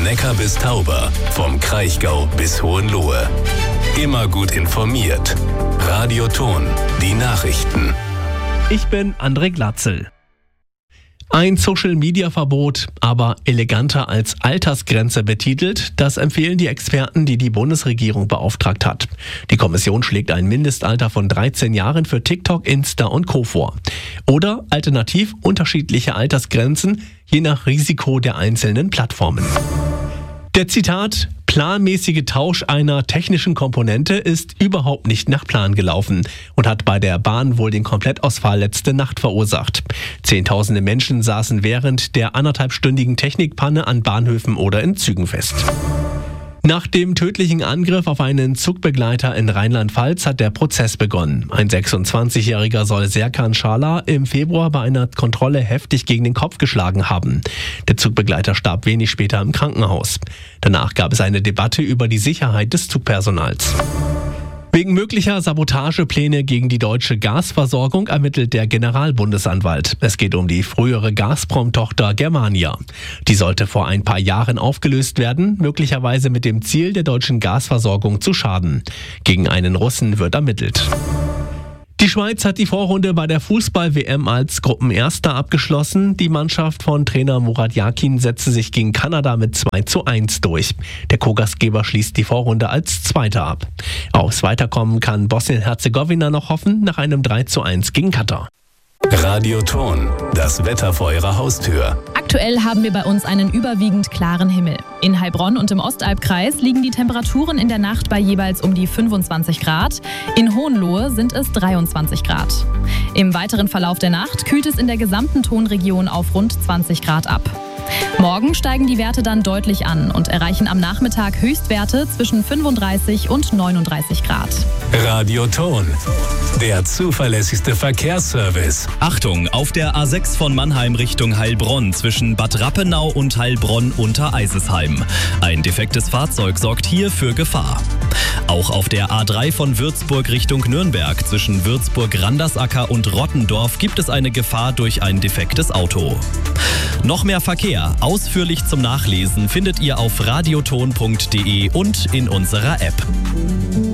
Neckar bis Tauber, vom Kraichgau bis Hohenlohe. Immer gut informiert. Radio Thon, die Nachrichten. Ich bin André Glatzel. Ein Social-Media-Verbot, aber eleganter als Altersgrenze betitelt, das empfehlen die Experten, die die Bundesregierung beauftragt hat. Die Kommission schlägt ein Mindestalter von 13 Jahren für TikTok, Insta und Co. vor. Oder alternativ unterschiedliche Altersgrenzen, je nach Risiko der einzelnen Plattformen. Der Zitat: planmäßige Tausch einer technischen Komponente ist überhaupt nicht nach Plan gelaufen und hat bei der Bahn wohl den Komplettausfall letzte Nacht verursacht. Zehntausende Menschen saßen während der 1,5-stündigen Technikpanne an Bahnhöfen oder in Zügen fest. Nach dem tödlichen Angriff auf einen Zugbegleiter in Rheinland-Pfalz hat der Prozess begonnen. Ein 26-Jähriger soll Serkan Schala im Februar bei einer Kontrolle heftig gegen den Kopf geschlagen haben. Der Zugbegleiter starb wenig später im Krankenhaus. Danach gab es eine Debatte über die Sicherheit des Zugpersonals. Wegen möglicher Sabotagepläne gegen die deutsche Gasversorgung ermittelt der Generalbundesanwalt. Es geht um die frühere Gazprom-Tochter Germania. Die sollte vor ein paar Jahren aufgelöst werden, möglicherweise mit dem Ziel, der deutschen Gasversorgung zu schaden. Gegen einen Russen wird ermittelt. Die Schweiz hat die Vorrunde bei der Fußball-WM als Gruppenerster abgeschlossen. Die Mannschaft von Trainer Murat Yakin setzte sich gegen Kanada mit 2:1 durch. Der Co-Gastgeber schließt die Vorrunde als Zweiter ab. Aufs Weiterkommen kann Bosnien-Herzegowina noch hoffen, nach einem 3:1 gegen Katar. Radio Thon, das Wetter vor Ihrer Haustür. Aktuell haben wir bei uns einen überwiegend klaren Himmel. In Heilbronn und im Ostalbkreis liegen die Temperaturen in der Nacht bei jeweils um die 25 Grad. In Hohenlohe sind es 23 Grad. Im weiteren Verlauf der Nacht kühlt es in der gesamten Thonregion auf rund 20 Grad ab. Morgen steigen die Werte dann deutlich an und erreichen am Nachmittag Höchstwerte zwischen 35 und 39 Grad. Radio Thon, der zuverlässigste Verkehrsservice. Achtung, auf der A6 von Mannheim Richtung Heilbronn zwischen Bad Rappenau und Heilbronn unter Eisesheim. Ein defektes Fahrzeug sorgt hier für Gefahr. Auch auf der A3 von Würzburg Richtung Nürnberg zwischen Würzburg-Randersacker und Rottendorf gibt es eine Gefahr durch ein defektes Auto. Noch mehr Verkehr, ausführlich zum Nachlesen, findet ihr auf radiothon.de und in unserer App.